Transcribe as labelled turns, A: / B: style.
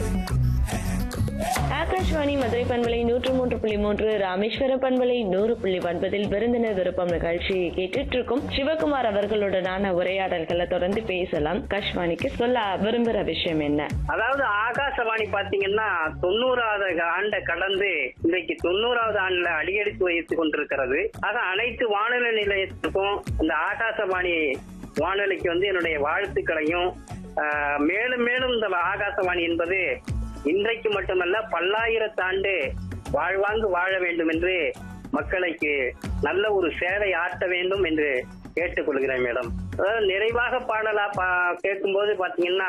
A: ஆகாஷ்வாணி மதுரை பண்பலை 103.3, ராமேஸ்வரம் பண்பலை 100.9 விருந்தினர் விருப்பம் நிகழ்ச்சியை கேட்டுட்டு இருக்கும் சிவகுமார் அவர்களுடனான உரையாடல்களை தொடர்ந்து பேசலாம். ஆகாஷ்வாணிக்கு சொல்ல விரும்புற விஷயம் என்ன?
B: அதாவது ஆகாசவாணி பாத்தீங்கன்னா 90வது ஆண்டை கடந்து இன்றைக்கு 90வது ஆண்டுல அடியெடுத்து வைத்துக் கொண்டிருக்கிறது. ஆக அனைத்து வானொலி நிலையத்துக்கும் இந்த ஆகாசவாணி வானொலிக்கு என்னுடைய வாழ்த்துக்களையும், மேலும் மேலும் இந்த ஆகாசவாணி என்பது இன்றைக்கு மட்டுமல்ல பல்லாயிரத்தாண்டு வாழ்வாங்கு வாழ வேண்டும் என்று மக்களுக்கு நல்ல ஒரு சேவை ஆற்ற வேண்டும் என்று கேட்டுக்கொள்கிறேன் மேடம். அதாவது நிறைவாக பாடலா கேட்கும்போது பாத்தீங்கன்னா